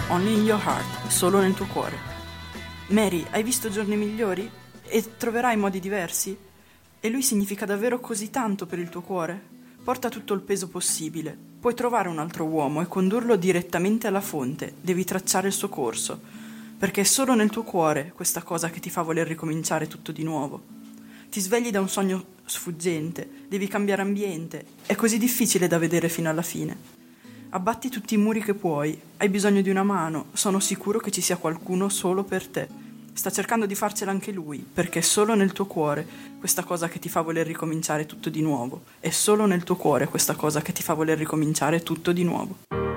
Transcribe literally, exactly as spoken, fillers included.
Only in Your Heart, solo nel tuo cuore. Mary, hai visto giorni migliori? E troverai modi diversi? E lui significa davvero così tanto per il tuo cuore? Porta tutto il peso possibile. Puoi trovare un altro uomo e condurlo direttamente alla fonte. Devi tracciare il suo corso. Perché è solo nel tuo cuore questa cosa che ti fa voler ricominciare tutto di nuovo. Ti svegli da un sogno sfuggente, devi cambiare ambiente. È così difficile da vedere fino alla fine. Abbatti tutti i muri che puoi, hai bisogno di una mano, sono sicuro che ci sia qualcuno solo per te. Sta cercando di farcela anche lui, perché è solo nel tuo cuore questa cosa che ti fa voler ricominciare tutto di nuovo. È solo nel tuo cuore questa cosa che ti fa voler ricominciare tutto di nuovo.